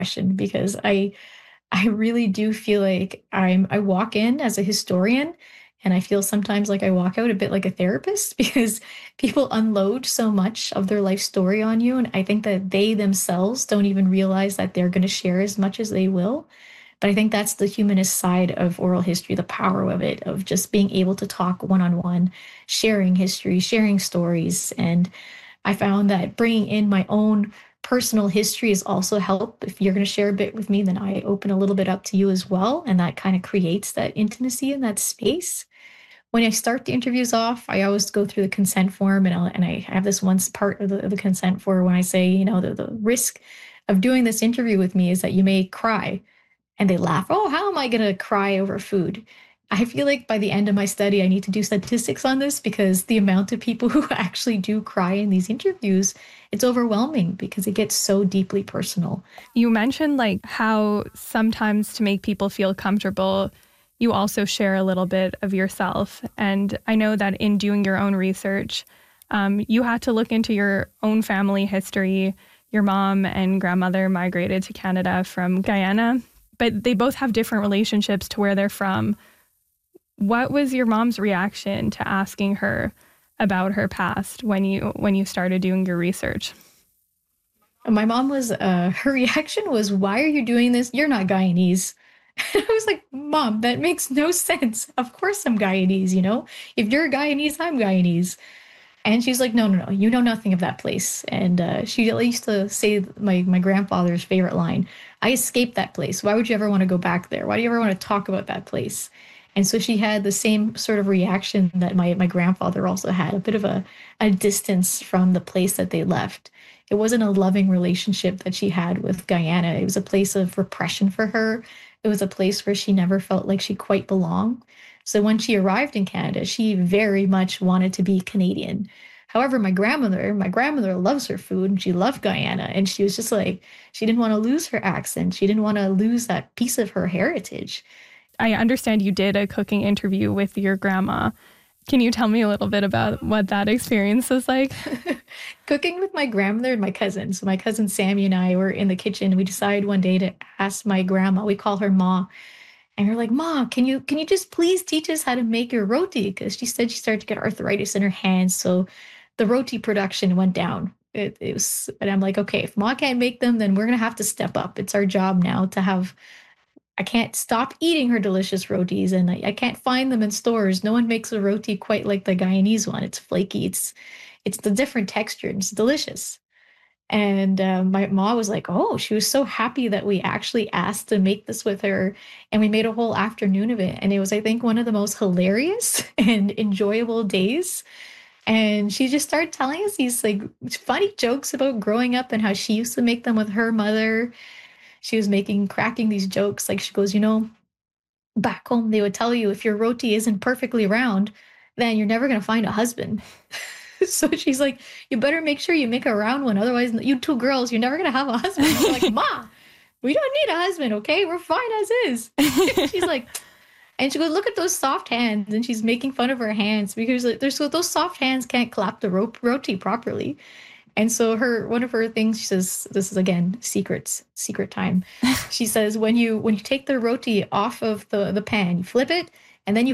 question because I really do feel like I walk in as a historian and I feel sometimes like I walk out a bit like a therapist because people unload so much of their life story on you. And I think that they themselves don't even realize that they're going to share as much as they will. But I think that's the humanist side of oral history, the power of it, of just being able to talk one on one, sharing history, sharing stories. And I found that bringing in my own personal history has also helped. If you're going to share a bit with me, then I open a little bit up to you as well. And that kind of creates that intimacy in that space. When I start the interviews off, I always go through the consent form and I have this one part of the consent form when I say, the risk of doing this interview with me is that you may cry. And they laugh. Oh, how am I going to cry over food? I feel like by the end of my study, I need to do statistics on this because the amount of people who actually do cry in these interviews, it's overwhelming because it gets so deeply personal. You mentioned like how sometimes to make people feel comfortable, you also share a little bit of yourself. And I know that in doing your own research, you had to look into your own family history. Your mom and grandmother migrated to Canada from Guyana, but they both have different relationships to where they're from. What was your mom's reaction to asking her about her past when you started doing your research? My mom her reaction was, "Why are you doing this? You're not Guyanese." I was like, "Mom, that makes no sense. Of course I'm Guyanese, you know? If you're Guyanese, I'm Guyanese." And she's like, "No, no, no, you know nothing of that place." And she used to say my grandfather's favorite line, "I escaped that place. Why would you ever want to go back there? Why do you ever want to talk about that place?" And so she had the same sort of reaction that my grandfather also had, a bit of a distance from the place that they left. It wasn't a loving relationship that she had with Guyana. It was a place of repression for her. It was a place where she never felt like she quite belonged. So when she arrived in Canada, she very much wanted to be Canadian. However, my grandmother loves her food and she loved Guyana. And she was just like, she didn't want to lose her accent. She didn't want to lose that piece of her heritage. I understand you did a cooking interview with your grandma. Can you tell me a little bit about what that experience was like? Cooking with my grandmother and my cousin. So my cousin Sammy and I were in the kitchen. We decided one day to ask my grandma, we call her Ma, and we're like, "Ma, can you just please teach us how to make your roti?" Because she said she started to get arthritis in her hands, so the roti production went down. It was, and I'm like, "Okay, if Ma can't make them, then we're gonna have to step up. It's our job now to have." I can't stop eating her delicious rotis, and I can't find them in stores. No one makes a roti quite like the Guyanese one. It's flaky. It's the different texture. And it's delicious. And my mom was like, "Oh, she was so happy that we actually asked to make this with her. And we made a whole afternoon of it. And it was, I think, one of the most hilarious and enjoyable days. And she just started telling us these like funny jokes about growing up and how she used to make them with her mother. She was cracking these jokes. Like she goes, back home, they would tell you if your roti isn't perfectly round, then you're never going to find a husband. So she's like, you better make sure you make a round one. Otherwise, you two girls, you're never going to have a husband. I'm like, "Ma, we don't need a husband, okay? We're fine as is." She's like, and she goes, "Look at those soft hands." And she's making fun of her hands because like, there's so those soft hands can't clap the roti properly. And so one of her things, she says, this is again secret time. She says when you take the roti off of the pan, you flip it, and then you